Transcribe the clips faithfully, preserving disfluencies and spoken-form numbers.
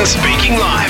Speaking Live.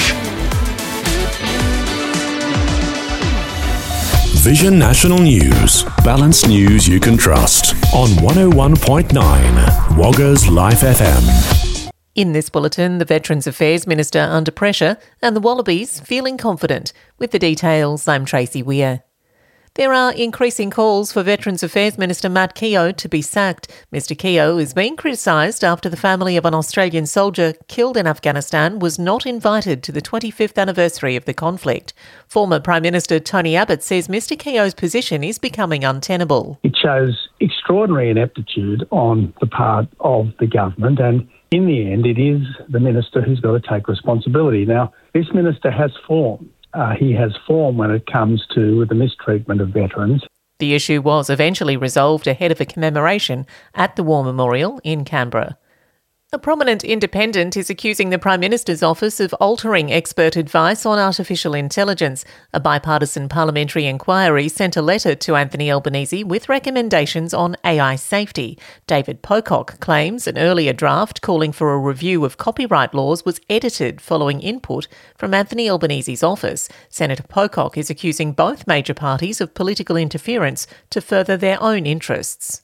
Vision National News. Balanced news you can trust. On one oh one point nine Wagga's Life F M. In this bulletin, the Veterans Affairs Minister under pressure and the Wallabies feeling confident. With the details, I'm Tracy Weir. There are increasing calls for Veterans Affairs Minister Matt Keogh to be sacked. Mister Keogh is being criticised after the family of an Australian soldier killed in Afghanistan was not invited to the twenty-fifth anniversary of the conflict. Former Prime Minister Tony Abbott says Mister Keogh's position is becoming untenable. It shows extraordinary ineptitude on the part of the government, and in the end it is the minister who's got to take responsibility. Now, this minister has form. Uh, he has form when it comes to the mistreatment of veterans. The issue was eventually resolved ahead of a commemoration at the War Memorial in Canberra. A prominent independent is accusing the Prime Minister's office of altering expert advice on artificial intelligence. A bipartisan parliamentary inquiry sent a letter to Anthony Albanese with recommendations on A I safety. David Pocock claims an earlier draft calling for a review of copyright laws was edited following input from Anthony Albanese's office. Senator Pocock is accusing both major parties of political interference to further their own interests.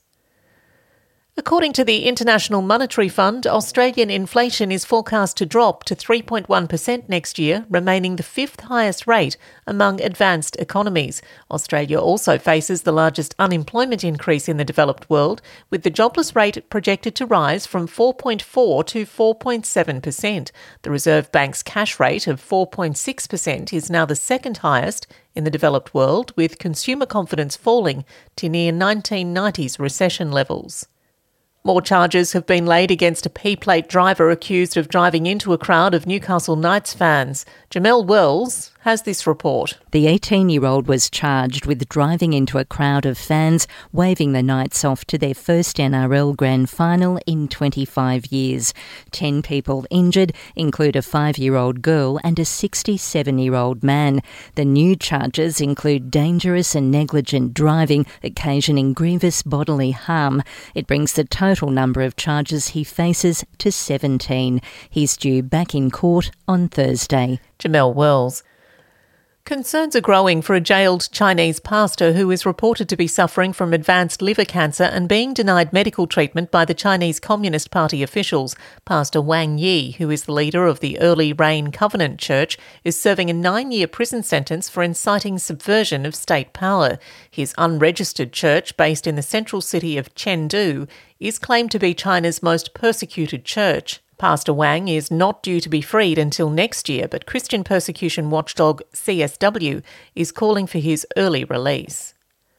According to the International Monetary Fund, Australian inflation is forecast to drop to three point one percent next year, remaining the fifth highest rate among advanced economies. Australia also faces the largest unemployment increase in the developed world, with the jobless rate projected to rise from four point four to four point seven percent. The Reserve Bank's cash rate of four point six percent is now the second highest in the developed world, with consumer confidence falling to near nineteen nineties recession levels. More charges have been laid against a P-plate driver accused of driving into a crowd of Newcastle Knights fans. Jamelle Wells has this report. The eighteen-year-old was charged with driving into a crowd of fans, waving the Knights off to their first N R L Grand Final in twenty-five years. Ten people injured include a five-year-old girl and a sixty-seven-year-old man. The new charges include dangerous and negligent driving, occasioning grievous bodily harm. It brings the total number of charges he faces to seventeen. He's due back in court on Thursday. Jamelle Wells. Concerns are growing for a jailed Chinese pastor who is reported to be suffering from advanced liver cancer and being denied medical treatment by the Chinese Communist Party officials. Pastor Wang Yi, who is the leader of the Early Rain Covenant Church, is serving a nine-year prison sentence for inciting subversion of state power. His unregistered church, based in the central city of Chengdu, is claimed to be China's most persecuted church. Pastor Wang is not due to be freed until next year, but Christian persecution watchdog C S W is calling for his early release.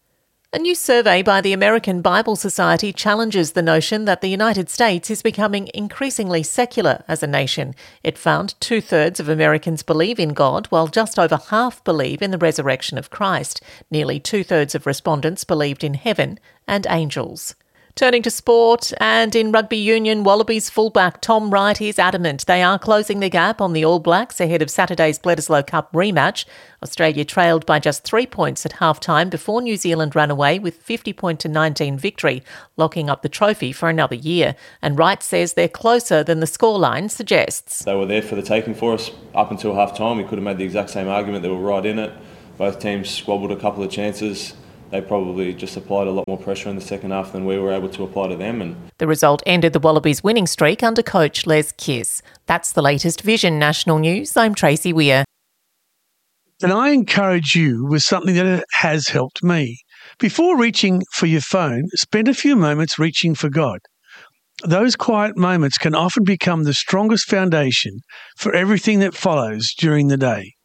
A new survey by the American Bible Society challenges the notion that the United States is becoming increasingly secular as a nation. It found two-thirds of Americans believe in God, while just over half believe in the resurrection of Christ. Nearly two-thirds of respondents believed in heaven and angels. Turning to sport, and in rugby union, Wallabies fullback Tom Wright is adamant they are closing the gap on the All Blacks ahead of Saturday's Bledisloe Cup rematch. Australia trailed by just three points at half-time before New Zealand ran away with fifty point to nineteen victory, locking up the trophy for another year. And Wright says they're closer than the scoreline suggests. They were there for the taking for us up until half-time. We could have made the exact same argument. They were right in it. Both teams squabbled a couple of chances. They probably just applied a lot more pressure in the second half than we were able to apply to them. And the result ended the Wallabies' winning streak under coach Les Kiss. That's the latest Vision National News. I'm Tracy Weir. And I encourage you with something that has helped me. Before reaching for your phone, spend a few moments reaching for God. Those quiet moments can often become the strongest foundation for everything that follows during the day.